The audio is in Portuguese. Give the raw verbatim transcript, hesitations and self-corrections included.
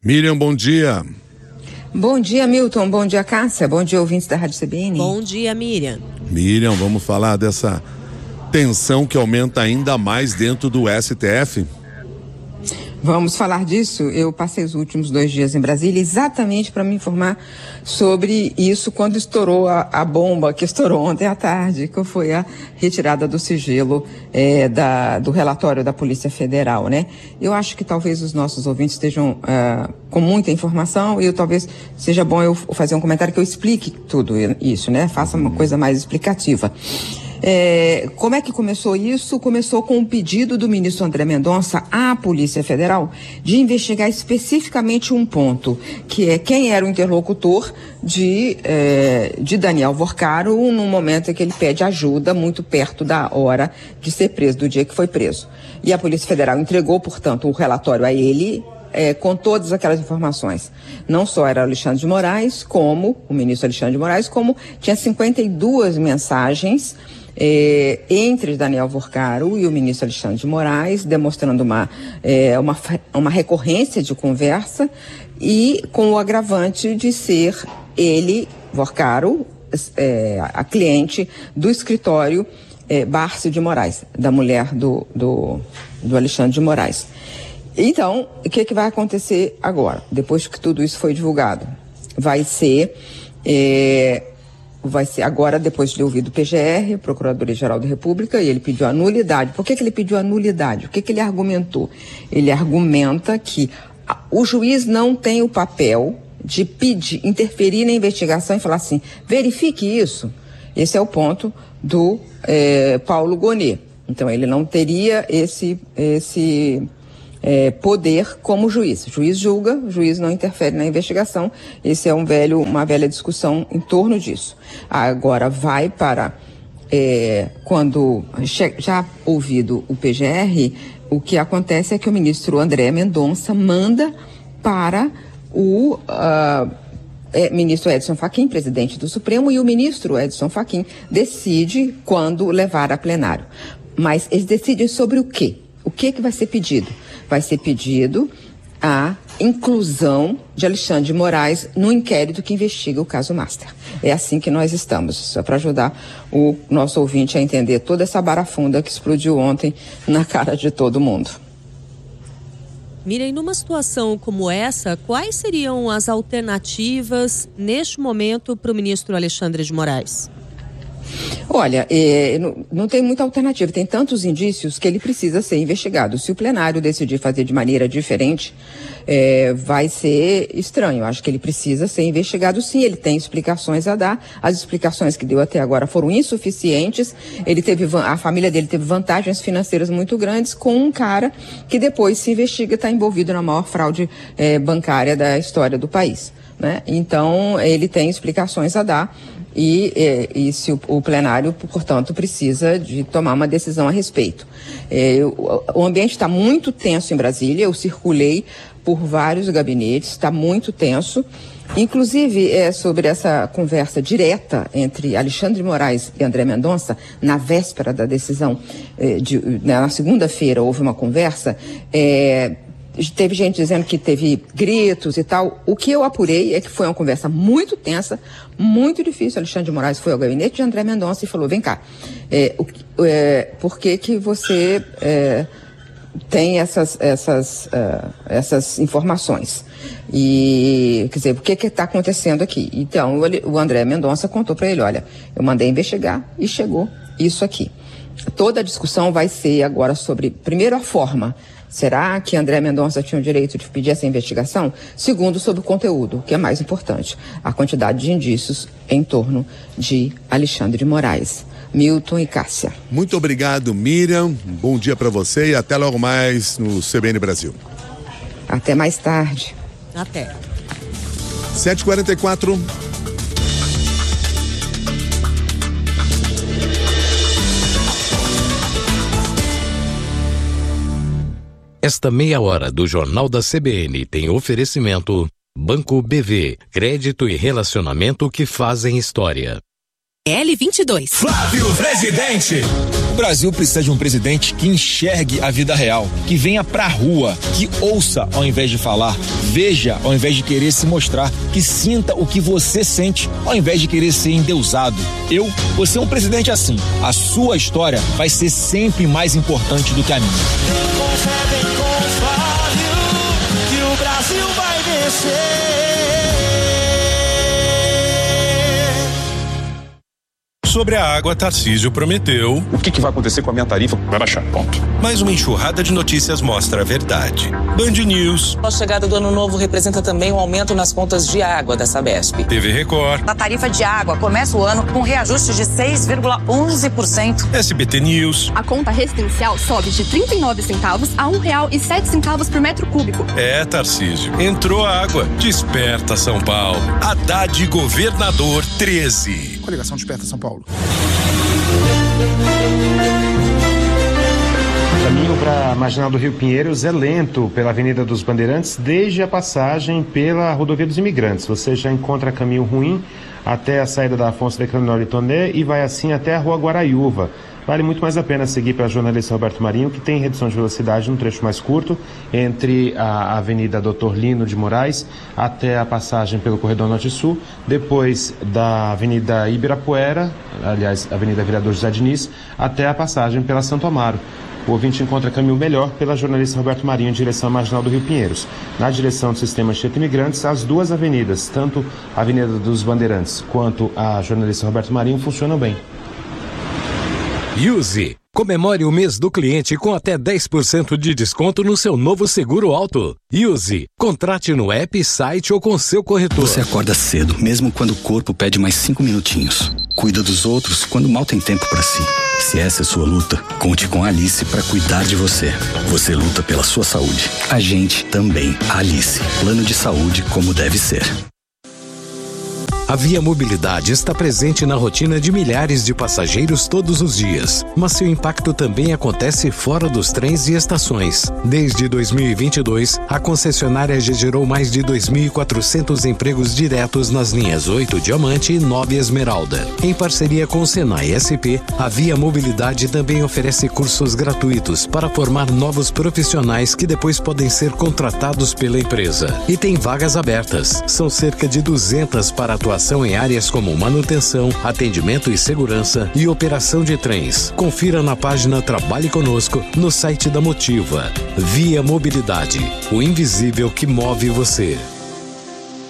Miriam, bom dia. Bom dia, Milton. Bom dia, Cássia. Bom dia, ouvintes da Rádio C B N. Bom dia, Miriam. Miriam, vamos falar dessa tensão que aumenta ainda mais dentro do S T F? Vamos falar disso. Eu passei os últimos dois dias em Brasília exatamente para me informar sobre isso quando estourou a, a bomba que estourou ontem à tarde, que foi a retirada do sigilo é, da, do relatório da Polícia Federal, né? Eu acho que talvez os nossos ouvintes estejam uh, com muita informação e eu, talvez seja bom eu fazer um comentário que eu explique tudo isso, né? Faça uma coisa mais explicativa. É, como é que começou isso? Começou com o pedido do ministro André Mendonça à Polícia Federal de investigar especificamente um ponto, que é quem era o interlocutor de, é, de Daniel Vorcaro no momento em que ele pede ajuda, muito perto da hora de ser preso, do dia que foi preso. E a Polícia Federal entregou, portanto, o relatório a ele, É, com todas aquelas informações. Não só era Alexandre de Moraes, como o ministro Alexandre de Moraes, como tinha cinquenta e duas mensagens é, entre Daniel Vorcaro e o ministro Alexandre de Moraes, demonstrando uma, é, uma, uma recorrência de conversa e com o agravante de ser ele, Vorcaro, é, a cliente do escritório é, Bárcio de Moraes, da mulher do, do, do Alexandre de Moraes. Então, o que, que vai acontecer agora, depois que tudo isso foi divulgado? Vai ser, é, vai ser agora, depois de ouvido o P G R, Procuradoria-Geral da República, e ele pediu a nulidade. Por que, que ele pediu a nulidade? O que, que ele argumentou? Ele argumenta que a, o juiz não tem o papel de pedir, interferir na investigação e falar assim, verifique isso. Esse é o ponto do é, Paulo Gonet. Então, ele não teria esse... esse É, poder como juiz. O juiz julga, o juiz não interfere na investigação. Esse é um velho, uma velha discussão em torno disso. Agora vai para, é, quando já ouvido o P G R, o que acontece é que o ministro André Mendonça manda para o uh, é, ministro Edson Fachin, presidente do Supremo, e o ministro Edson Fachin decide quando levar a plenário. Mas eles decidem sobre o quê? O que que vai ser pedido? Vai ser pedido a inclusão de Alexandre de Moraes no inquérito que investiga o caso Master. É assim que nós estamos, só para ajudar o nosso ouvinte a entender toda essa barafunda que explodiu ontem na cara de todo mundo. Miriam, numa situação como essa, quais seriam as alternativas neste momento para o ministro Alexandre de Moraes? Olha, é, não, não tem muita alternativa, tem tantos indícios que ele precisa ser investigado. Se o plenário decidir fazer de maneira diferente, é, vai ser estranho. Acho que ele precisa ser investigado sim, ele tem explicações a dar. As explicações que deu até agora foram insuficientes. Ele teve, a família dele teve vantagens financeiras muito grandes com um cara que depois se investiga está envolvido na maior fraude é, bancária da história do país, né? Então, ele tem explicações a dar. E, e, e se o, o plenário, portanto, precisa de tomar uma decisão a respeito. É, o, o ambiente está muito tenso em Brasília, eu circulei por vários gabinetes, está muito tenso. Inclusive, é, sobre essa conversa direta entre Alexandre de Moraes e André Mendonça, na véspera da decisão, é, de, na segunda-feira houve uma conversa, é, teve gente dizendo que teve gritos e tal. O que eu apurei é que foi uma conversa muito tensa, muito difícil. Alexandre de Moraes foi ao gabinete de André Mendonça e falou, vem cá, é, o, é, por que que você é, tem essas, essas, uh, essas informações? E, quer dizer, o que que está acontecendo aqui? Então, o, o André Mendonça contou para ele, olha, eu mandei investigar e chegou isso aqui. Toda a discussão vai ser agora sobre, primeiro, a forma. Será que André Mendonça tinha o direito de pedir essa investigação? Segundo, sobre o conteúdo, que é mais importante, a quantidade de indícios em torno de Alexandre de Moraes. Milton e Cássia. Muito obrigado, Miriam. Bom dia para você e até logo mais no C B N Brasil. Até mais tarde. Até. sete e quarenta e quatro. Esta meia hora do Jornal da C B N tem oferecimento Banco B V, crédito e relacionamento que fazem história. L vinte e dois. Flávio Presidente. O Brasil precisa de um presidente que enxergue a vida real, que venha pra rua, que ouça ao invés de falar, veja ao invés de querer se mostrar, que sinta o que você sente ao invés de querer ser endeusado. Eu vou ser um presidente assim. A sua história vai ser sempre mais importante do que a minha. Concedem com o Flávio que o Brasil vai vencer. Sobre a água, Tarcísio prometeu. O que, que vai acontecer com a minha tarifa? Vai baixar, ponto. Mais uma enxurrada de notícias mostra a verdade. Band News. A chegada do ano novo representa também um aumento nas contas de água da Sabesp. T V Record. A tarifa de água começa o ano com reajuste de seis vírgula onze por cento. S B T News. A conta residencial sobe de trinta e nove centavos a um real e sete centavos por metro cúbico. É, Tarcísio. Entrou a água. Desperta São Paulo. Haddad Governador treze. Coligação Desperta São Paulo. O caminho para a Marginal do Rio Pinheiros é lento pela Avenida dos Bandeirantes desde a passagem pela Rodovia dos Imigrantes. Você já encontra caminho ruim até a saída da Afonso de Cranor e Toné e vai assim até a Rua Guaraiúva. Vale muito mais a pena seguir para a jornalista Roberto Marinho, que tem redução de velocidade no trecho mais curto, entre a Avenida doutor Lino de Moraes até a passagem pelo Corredor Norte-Sul, depois da Avenida Ibirapuera, aliás, Avenida Vereador José Diniz, até a passagem pela Santo Amaro. O ouvinte encontra caminho melhor pela jornalista Roberto Marinho em direção à Marginal do Rio Pinheiros. Na direção do Sistema Anchieta Imigrantes, as duas avenidas, tanto a Avenida dos Bandeirantes quanto a jornalista Roberto Marinho, funcionam bem. Use. Comemore o mês do cliente com até dez por cento de desconto no seu novo seguro auto. Use. Contrate no app, site ou com seu corretor. Você acorda cedo, mesmo quando o corpo pede mais cinco minutinhos. Cuida dos outros quando mal tem tempo para si. Se essa é sua luta, conte com a Alice para cuidar de você. Você luta pela sua saúde. A gente também. Alice. Plano de saúde como deve ser. A Via Mobilidade está presente na rotina de milhares de passageiros todos os dias, mas seu impacto também acontece fora dos trens e estações. Desde dois mil e vinte e dois, a concessionária já gerou mais de dois mil e quatrocentos empregos diretos nas linhas oito Diamante e nove Esmeralda. Em parceria com o Senai S P, a Via Mobilidade também oferece cursos gratuitos para formar novos profissionais que depois podem ser contratados pela empresa. E tem vagas abertas. São cerca de duzentas para atuação em áreas como manutenção, atendimento e segurança e operação de trens. Confira na página Trabalhe Conosco no site da Motiva. Via Mobilidade, o invisível que move você.